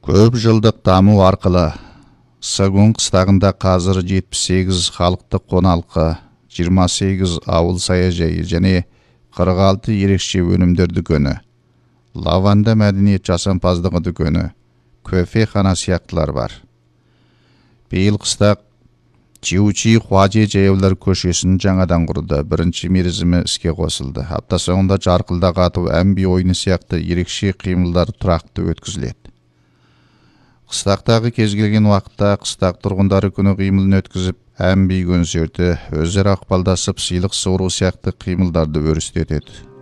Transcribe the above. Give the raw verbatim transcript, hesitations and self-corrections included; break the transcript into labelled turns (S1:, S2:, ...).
S1: Көп жылдық даму арқылы Сагун қыстағында қазір жетпіс сегіз халықтық қоналқы, жиырма сегіз ауыл саяжайы және қырық алты ерекше өнімдер дүкені, лаванда мәдениет жасампаздығы дүкені, кофехана сияқтылар бар. Биыл қыстақ Чиучи Хуажи Жаяулар көшесін жаңадан құрды. Бірінші мерзімі іске қосылды. Апта соңында жарқылдақ ату, әмби ойыны сияқты ерекше қимылдар тұрақты өткізіледі. Қыстақтағы кез келген уақытта қыстақ тұрғындары күні қимылын өткізіп, әмби концерті, өзара ықпалдасып, сыйлық суыру сияқты қимылдарды өрістетеді.